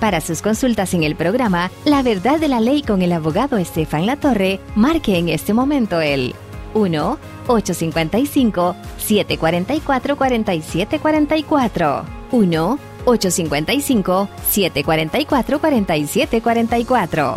Para sus consultas en el programa La Verdad de la Ley con el abogado Estefan Latorre, marque en este momento el 1-855-744-4744. 1-855-744-4744.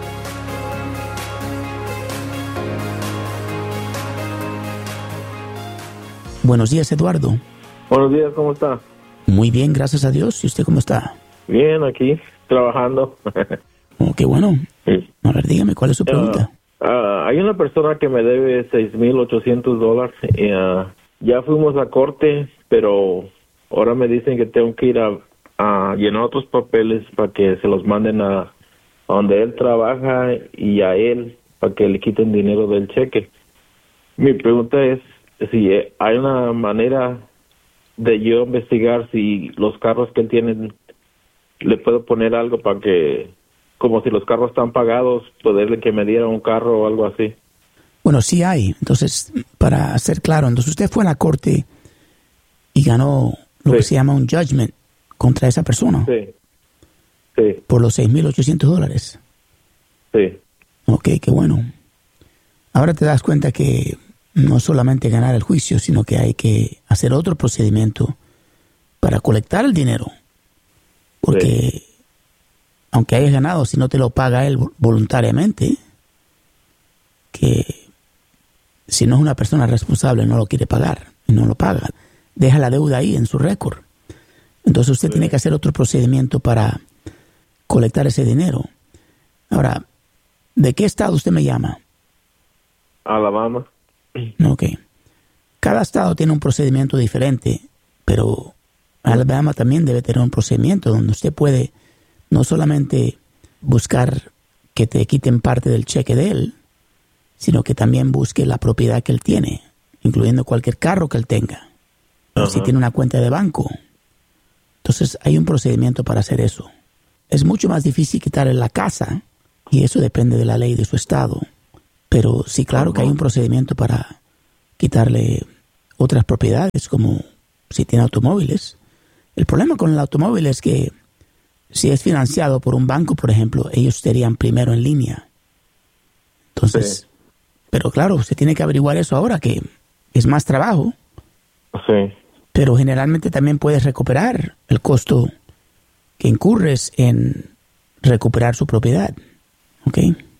Buenos días, Eduardo. Buenos días, ¿cómo está? Muy bien, gracias a Dios. ¿Y usted cómo está? Bien, aquí, trabajando. Oh, qué bueno. Sí. A ver, dígame, ¿cuál es su pregunta? Hay una persona que me debe $6,800. Ya fuimos a corte, pero ahora me dicen que tengo que ir a llenar otros papeles para que se los manden a donde él trabaja y a él para que le quiten dinero del cheque. Mi pregunta es si hay una manera de yo investigar si los carros que él tiene le puedo poner algo para que, como si los carros están pagados, poderle que me diera un carro o algo así. Bueno, sí hay. Entonces, para ser claro, entonces usted fue a la corte y ganó lo que se llama un judgment contra esa persona. Sí. Por los $6,800. Sí. Ok, qué bueno. Ahora te das cuenta que no solamente ganar el juicio, sino que hay que hacer otro procedimiento para colectar el dinero. Porque aunque hayas ganado, si no te lo paga él voluntariamente, que si no es una persona responsable no lo quiere pagar y no lo paga, deja la deuda ahí en su récord. Entonces usted tiene que hacer otro procedimiento para colectar ese dinero. Ahora, ¿de qué estado usted me llama? Alabama. Ok. Cada estado tiene un procedimiento diferente, pero Alabama también debe tener un procedimiento donde usted puede no solamente buscar que te quiten parte del cheque de él, sino que también busque la propiedad que él tiene, incluyendo cualquier carro que él tenga. O si tiene una cuenta de banco. Entonces hay un procedimiento para hacer eso. Es mucho más difícil quitarle la casa, y eso depende de la ley de su estado. Pero sí, claro que hay un procedimiento para quitarle otras propiedades, como si tiene automóviles. El problema con el automóvil es que si es financiado por un banco, por ejemplo, ellos estarían primero en línea. Entonces, pero claro, usted tiene que averiguar eso ahora, que es más trabajo. Sí. Pero generalmente también puedes recuperar el costo que incurres en recuperar su propiedad. ¿Ok?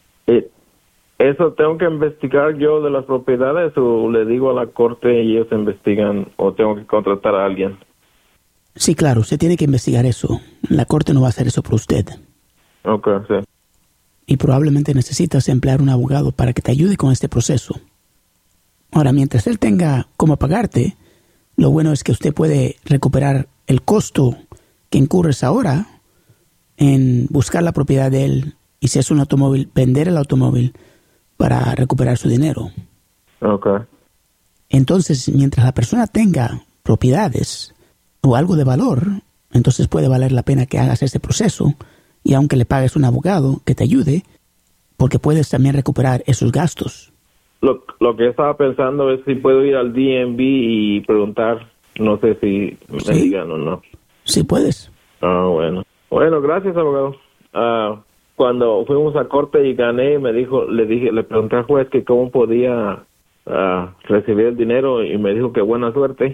¿Eso tengo que investigar yo de las propiedades o le digo a la corte y ellos investigan o tengo que contratar a alguien? Sí, claro, usted tiene que investigar eso. La corte no va a hacer eso por usted. Ok, sí. Y probablemente necesitas emplear un abogado para que te ayude con este proceso. Ahora, mientras él tenga cómo pagarte, lo bueno es que usted puede recuperar el costo que incurres ahora en buscar la propiedad de él y si es un automóvil, vender el automóvil para recuperar su dinero. Okay. Entonces, mientras la persona tenga propiedades o algo de valor, entonces puede valer la pena que hagas este proceso y aunque le pagues un abogado que te ayude, porque puedes también recuperar esos gastos. Lo que estaba pensando es si puedo ir al DMV y preguntar, no sé si me digan o no. Sí, puedes. Ah, bueno. Bueno, gracias, abogado. Cuando fuimos a corte y gané, le pregunté al juez que cómo podía recibir el dinero y me dijo que buena suerte.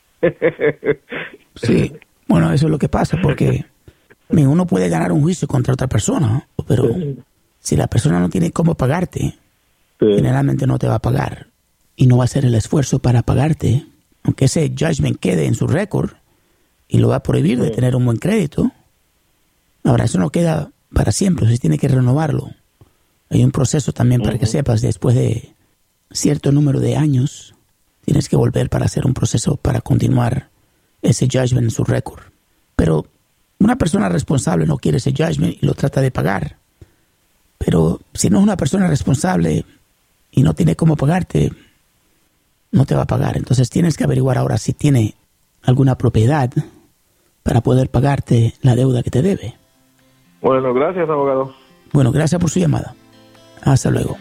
Sí, bueno, eso es lo que pasa porque uno puede ganar un juicio contra otra persona, pero si la persona no tiene cómo pagarte, generalmente no te va a pagar y no va a hacer el esfuerzo para pagarte, aunque ese judgment quede en su récord y lo va a prohibir de tener un buen crédito. Ahora, eso no queda para siempre, usted tiene que renovarlo. Hay un proceso también para que sepas, después de cierto número de años, tienes que volver para hacer un proceso para continuar ese judgment en su récord. Pero una persona responsable no quiere ese judgment y lo trata de pagar. Pero si no es una persona responsable y no tiene cómo pagarte, no te va a pagar. Entonces tienes que averiguar ahora si tiene alguna propiedad para poder pagarte la deuda que te debe. Bueno, gracias, abogado. Bueno, gracias por su llamada. Hasta luego.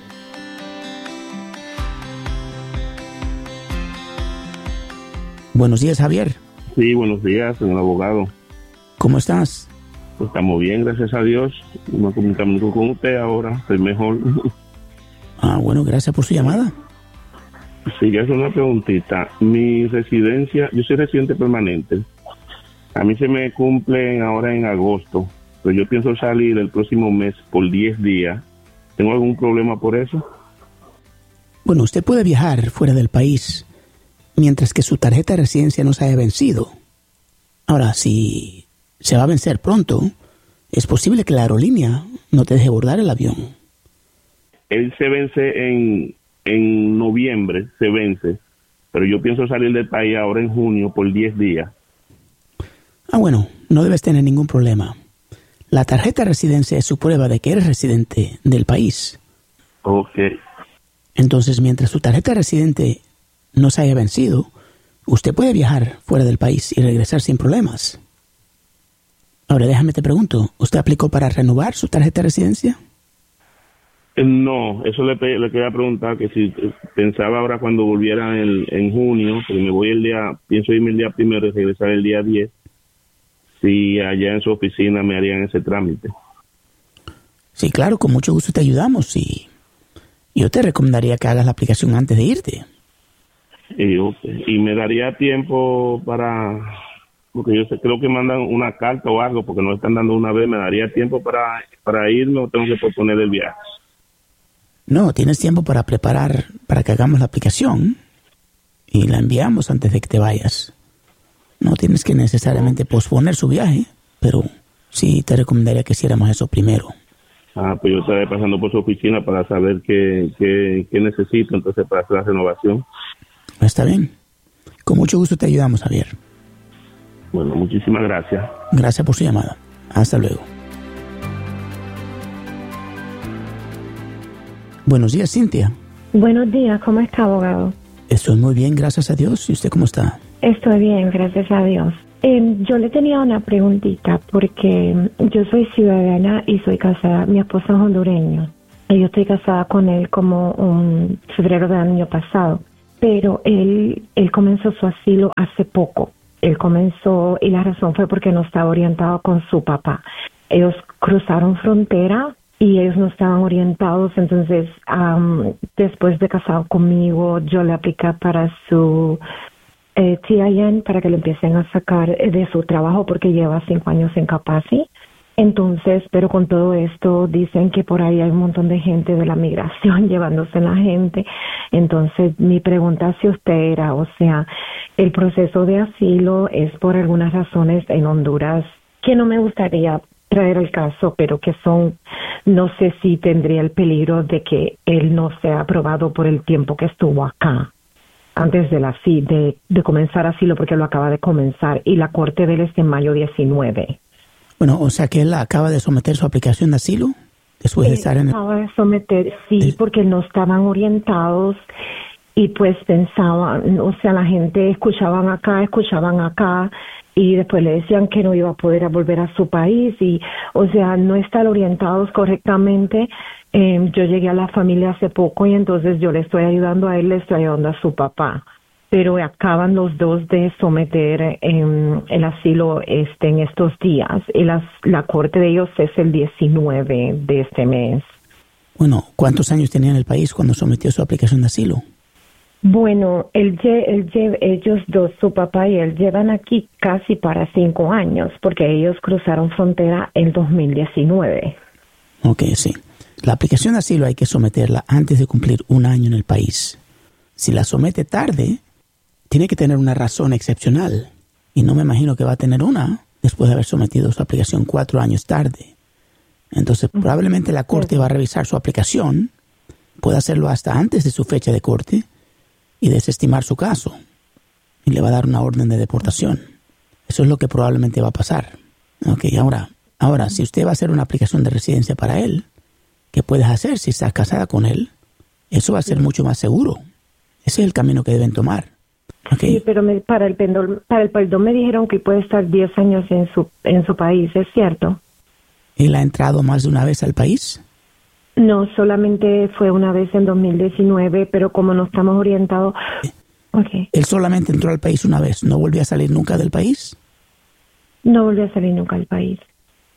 Buenos días, Javier. Sí, buenos días, señor abogado. ¿Cómo estás? Pues estamos bien, gracias a Dios. Me comunicamos con usted ahora, estoy mejor. Bueno, gracias por su llamada. Sí, es una preguntita. Mi residencia, yo soy residente permanente. A mí se me cumplen ahora en agosto, pero yo pienso salir el próximo mes por 10 días. ¿Tengo algún problema por eso? Bueno, usted puede viajar fuera del país mientras que su tarjeta de residencia no se haya vencido. Ahora, si se va a vencer pronto, es posible que la aerolínea no te deje abordar el avión. Él se vence en noviembre, se vence, pero yo pienso salir del país ahora en junio por 10 días. Bueno, no debes tener ningún problema. La tarjeta de residencia es su prueba de que eres residente del país. Ok. Entonces, mientras su tarjeta de residente no se haya vencido, usted puede viajar fuera del país y regresar sin problemas. Ahora, déjame te pregunto, ¿usted aplicó para renovar su tarjeta de residencia? No, eso le quería preguntar, que si pensaba ahora cuando volviera en junio, porque pienso irme el día 1 y regresar el día 10, si allá en su oficina me harían ese trámite. Sí, claro, con mucho gusto te ayudamos y yo te recomendaría que hagas la aplicación antes de irte. Y me daría tiempo porque yo creo que mandan una carta o algo, porque no están dando una vez, ¿me daría tiempo para irme o tengo que posponer el viaje? No, tienes tiempo para preparar, para que hagamos la aplicación y la enviamos antes de que te vayas. No tienes que necesariamente posponer su viaje, pero sí te recomendaría que hiciéramos eso primero. Pues yo estaré pasando por su oficina para saber qué necesito entonces para hacer la renovación. Está bien. Con mucho gusto te ayudamos, Javier. Bueno, muchísimas gracias. Gracias por su llamada. Hasta luego. Buenos días, Cintia. Buenos días, ¿cómo está, abogado? Estoy muy bien, gracias a Dios. ¿Y usted cómo está? Estoy bien, gracias a Dios. Yo le tenía una preguntita porque yo soy ciudadana y soy casada. Mi esposo es hondureño y yo estoy casada con él como en febrero del año pasado. Pero él comenzó su asilo hace poco. Él comenzó y la razón fue porque no estaba orientado con su papá. Ellos cruzaron frontera y ellos no estaban orientados. Entonces, después de casado conmigo, yo le apliqué para su TIN para que lo empiecen a sacar de su trabajo porque lleva 5 años en Capacity. Entonces, pero con todo esto dicen que por ahí hay un montón de gente de la migración llevándose la gente. Entonces, mi pregunta hacia usted era, o sea, el proceso de asilo es por algunas razones en Honduras que no me gustaría traer el caso, pero que son, no sé si tendría el peligro de que él no sea aprobado por el tiempo que estuvo acá antes de comenzar asilo, porque lo acaba de comenzar y la corte de él es en mayo 19. Bueno, o sea que él acaba de someter su aplicación de asilo después de estar en el... Acaba de someter, sí, porque no estaban orientados y pues pensaban, o sea, la gente escuchaban acá y después le decían que no iba a poder volver a su país y, o sea, no están orientados correctamente. Yo llegué a la familia hace poco y entonces yo le estoy ayudando a él, le estoy ayudando a su papá. Pero acaban los dos de someter el asilo en estos días. Y la corte de ellos es el 19 de este mes. Bueno, ¿cuántos años tenía en el país cuando sometió su aplicación de asilo? Bueno, ellos dos, su papá y él, llevan aquí casi para 5 años, porque ellos cruzaron frontera en 2019. Ok, sí. La aplicación de asilo hay que someterla antes de cumplir 1 año en el país. Si la somete tarde, tiene que tener una razón excepcional. Y no me imagino que va a tener una después de haber sometido su aplicación 4 años tarde. Entonces, probablemente la corte va a revisar su aplicación. Puede hacerlo hasta antes de su fecha de corte y desestimar su caso. Y le va a dar una orden de deportación. Eso es lo que probablemente va a pasar. Ok, ahora, si usted va a hacer una aplicación de residencia para él, ¿qué puedes hacer si estás casada con él? Eso va a ser mucho más seguro. Ese es el camino que deben tomar. Okay. Sí, pero para el perdón me dijeron que puede estar 10 años en su país, ¿es cierto? ¿Él ha entrado más de una vez al país? No, solamente fue una vez en 2019, pero como no estamos orientados... Okay. ¿Él solamente entró al país una vez? ¿No volvió a salir nunca del país? No volvió a salir nunca del país.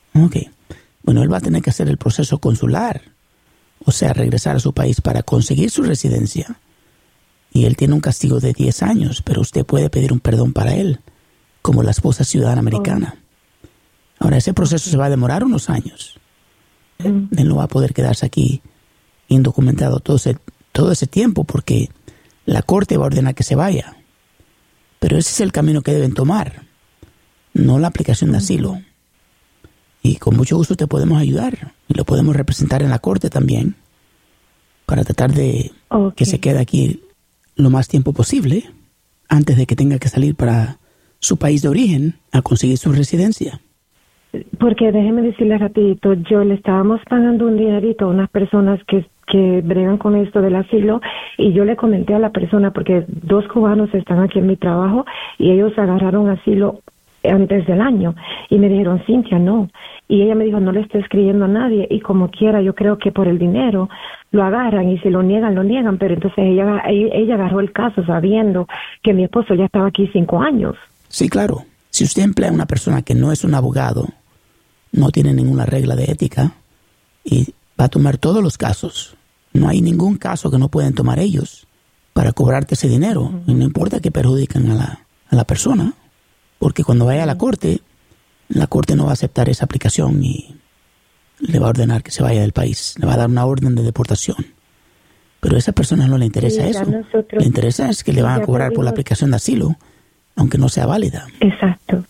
Ok. Bueno, él va a tener que hacer el proceso consular, o sea, regresar a su país para conseguir su residencia. Y él tiene un castigo de 10 años, pero usted puede pedir un perdón para él, como la esposa ciudadana americana. Ahora, ese proceso se va a demorar unos años. Él no va a poder quedarse aquí indocumentado todo ese tiempo porque la corte va a ordenar que se vaya. Pero ese es el camino que deben tomar, no la aplicación de asilo. Y con mucho gusto te podemos ayudar y lo podemos representar en la corte también para tratar de que se quede aquí lo más tiempo posible antes de que tenga que salir para su país de origen a conseguir su residencia. Porque déjeme decirle rapidito, yo le estábamos pagando un dinerito a unas personas que bregan con esto del asilo y yo le comenté a la persona, porque 2 cubanos están aquí en mi trabajo y ellos agarraron asilo antes del año y me dijeron, Cintia, no. Y ella me dijo, no le estoy escribiendo a nadie y como quiera, yo creo que por el dinero lo agarran y si lo niegan, pero entonces ella agarró el caso sabiendo que mi esposo ya estaba aquí 5 años. Sí, claro. Si usted emplea a una persona que no es un abogado, no tiene ninguna regla de ética y va a tomar todos los casos. No hay ningún caso que no pueden tomar ellos para cobrarte ese dinero. Y no importa que perjudiquen a la persona, porque cuando vaya a la corte no va a aceptar esa aplicación y le va a ordenar que se vaya del país. Le va a dar una orden de deportación. Pero a esa persona no le interesa eso. Le interesa es que le van a cobrar por la aplicación de asilo, aunque no sea válida. Exacto.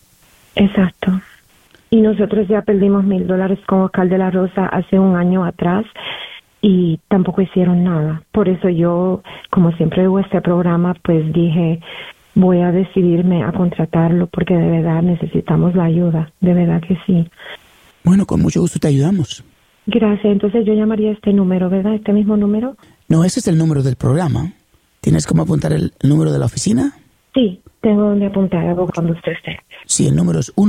Y nosotros ya perdimos $1,000 con Oscar de la Rosa hace un año atrás y tampoco hicieron nada. Por eso yo, como siempre hago este programa, pues dije, voy a decidirme a contratarlo porque de verdad necesitamos la ayuda, de verdad que sí. Bueno, con mucho gusto te ayudamos. Gracias, entonces yo llamaría a este número, ¿verdad? ¿Este mismo número? No, ese es el número del programa. ¿Tienes cómo apuntar el número de la oficina? Sí, tengo donde apuntar algo cuando usted esté. Sí, el número es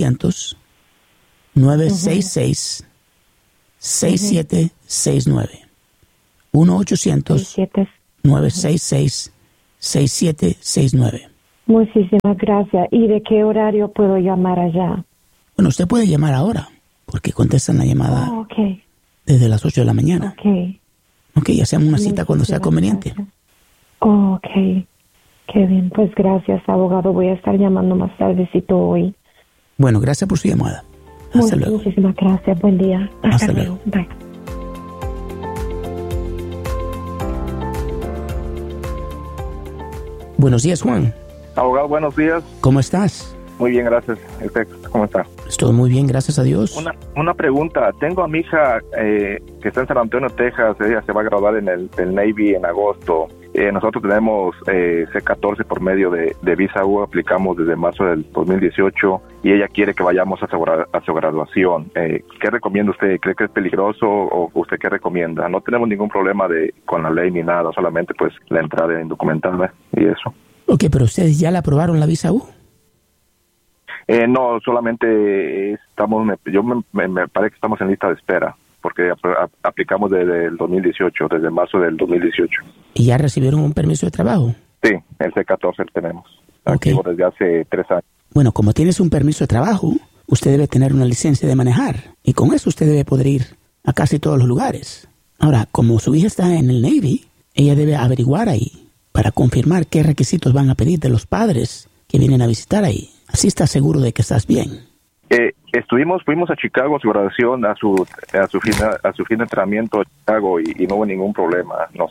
1-800-966-6769. 1-800-966-6769. Muchísimas gracias. ¿Y de qué horario puedo llamar allá? Bueno, usted puede llamar ahora, porque contestan la llamada desde las 8 de la mañana. Ok, hacemos una cita cuando sea conveniente. Ok, qué bien. Pues gracias, abogado. Voy a estar llamando más tardecito hoy. Bueno, gracias por su llamada. Hasta luego. Muchísimas gracias. Buen día. Hasta luego. Bye. Buenos días, Juan. Abogado, buenos días. ¿Cómo estás? Muy bien, gracias. ¿Cómo está? Estoy muy bien, gracias a Dios. Una pregunta. Tengo a mi hija que está en San Antonio, Texas. Ella se va a graduar en el Navy en agosto. Nosotros tenemos C-14 por medio de Visa U. Aplicamos desde marzo del 2018 y ella quiere que vayamos a su graduación. ¿Qué recomienda usted? ¿Cree que es peligroso o usted qué recomienda? No tenemos ningún problema con la ley ni nada, solamente pues la entrada indocumentada y eso. Ok, pero ¿ustedes ya le aprobaron la Visa U? No, solamente me parece que estamos en lista de espera, porque aplicamos desde el 2018, desde marzo del 2018. ¿Y ya recibieron un permiso de trabajo? Sí, el C-14 tenemos, activo desde hace 3 años. Bueno, como tienes un permiso de trabajo, usted debe tener una licencia de manejar, y con eso usted debe poder ir a casi todos los lugares. Ahora, como su hija está en el Navy, ella debe averiguar ahí para confirmar qué requisitos van a pedir de los padres que vienen a visitar ahí. Así estás seguro de que estás bien. Fuimos a Chicago a su graduación, a su fin de entrenamiento a Chicago y no hubo ningún problema. Yo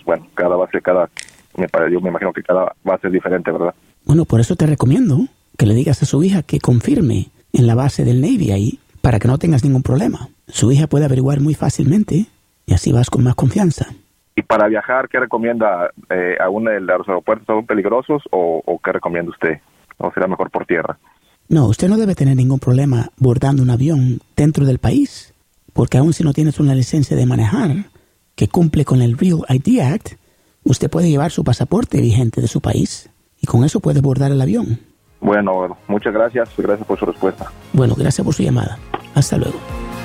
me imagino que cada base es diferente, ¿verdad? Bueno, por eso te recomiendo que le digas a su hija que confirme en la base del Navy ahí para que no tengas ningún problema. Su hija puede averiguar muy fácilmente y así vas con más confianza. ¿Y para viajar, qué recomienda? ¿Aún los aeropuertos son peligrosos o qué recomienda usted? ¿O será mejor por tierra? No, usted no debe tener ningún problema bordando un avión dentro del país, porque aun si no tienes una licencia de manejar que cumple con el Real ID Act, usted puede llevar su pasaporte vigente de su país y con eso puede bordar el avión. Bueno, muchas gracias. Gracias por su respuesta. Bueno, gracias por su llamada. Hasta luego.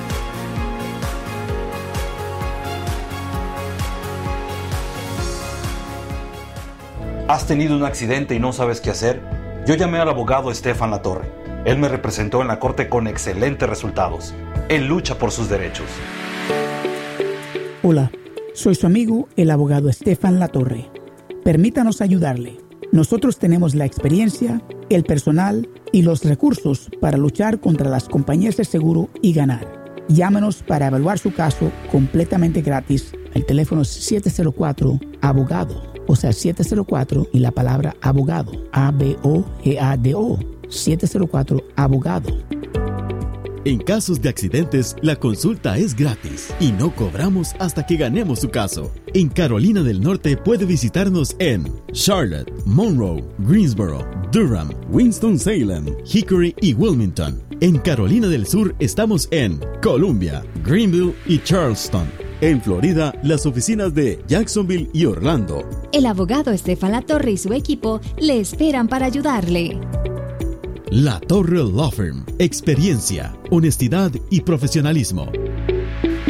¿Has tenido un accidente y no sabes qué hacer? Yo llamé al abogado Estefan Latorre. Él me representó en la corte con excelentes resultados. Él lucha por sus derechos. Hola, soy su amigo, el abogado Estefan Latorre. Permítanos ayudarle. Nosotros tenemos la experiencia, el personal y los recursos para luchar contra las compañías de seguro y ganar. Llámenos para evaluar su caso completamente gratis. El teléfono es 704-ABOGADO. O sea, 704 y la palabra abogado. ABOGADO. 704-ABOGADO. En casos de accidentes, la consulta es gratis y no cobramos hasta que ganemos su caso. En Carolina del Norte puede visitarnos en Charlotte, Monroe, Greensboro, Durham, Winston-Salem, Hickory y Wilmington. En Carolina del Sur estamos en Columbia, Greenville y Charleston. En Florida, las oficinas de Jacksonville y Orlando. El abogado Estefan Latorre y su equipo le esperan para ayudarle. La Torre Law Firm. Experiencia, honestidad y profesionalismo.